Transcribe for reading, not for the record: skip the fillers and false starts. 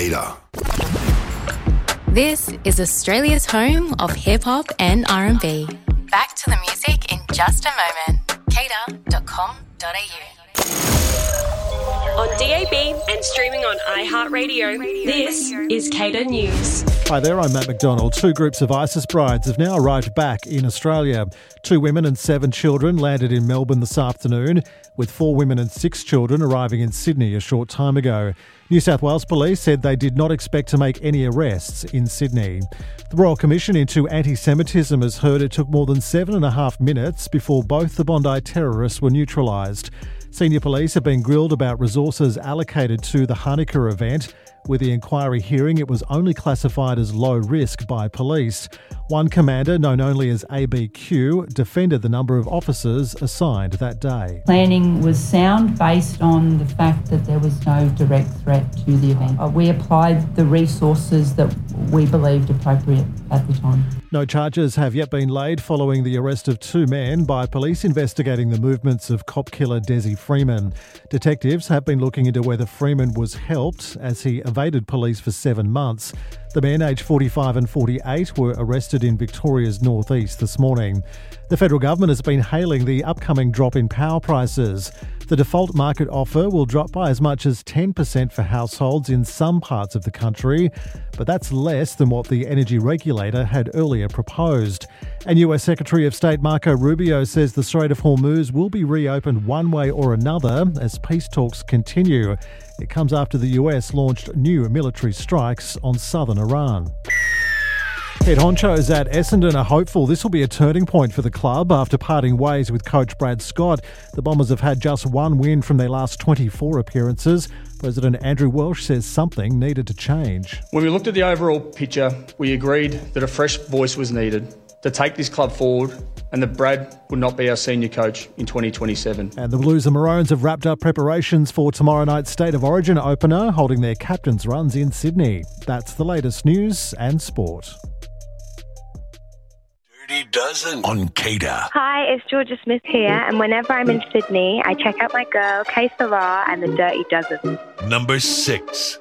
Cater. This is Australia's home of hip-hop and R&B. Back to the music in just a moment. Cater.com.au. On DAB and streaming on iHeartRadio, this is Cater News. Hi there, I'm Matt McDonald. 2 groups of ISIS brides have now arrived back in Australia. 2 women and 7 children landed in Melbourne this afternoon, with 4 women and 6 children arriving in Sydney a short time ago. New South Wales Police said they did not expect to make any arrests in Sydney. The Royal Commission into Anti-Semitism has heard it took more than 7.5 minutes before both the Bondi terrorists were neutralised. Senior police have been grilled about resources allocated to the Hanukkah event. With the inquiry hearing, it was only classified as low risk by police. One commander, known only as ABQ, defended the number of officers assigned that day. Planning was sound based on the fact that there was no direct threat to the event. We applied the resources that we believed appropriate at the time. No charges have yet been laid following the arrest of 2 men by police investigating the movements of cop killer Desi Freeman. Detectives have been looking into whether Freeman was helped as he evaded police for 7 months. The men, aged 45 and 48, were arrested in Victoria's northeast this morning. The federal government has been hailing the upcoming drop in power prices. The default market offer will drop by as much as 10% for households in some parts of the country, but that's less than what the energy regulator had earlier proposed. And US Secretary of State Marco Rubio says the Strait of Hormuz will be reopened one way or another as peace talks continue. It comes after the US launched new military strikes on southern Iran. Head honchos at Essendon are hopeful this will be a turning point for the club after parting ways with coach Brad Scott. The Bombers have had just 1 win from their last 24 appearances. President Andrew Welsh says something needed to change. When we looked at the overall picture, we agreed that a fresh voice was needed to take this club forward and that Brad would not be our senior coach in 2027. And the Blues and Maroons have wrapped up preparations for tomorrow night's State of Origin opener, holding their captain's runs in Sydney. That's the latest news and sport. Dirty Dozen on Cater. Hi, it's Georgia Smith here, and whenever I'm in Sydney, I check out my girl, Kay Sarah, and the Dirty Dozen. Number 6.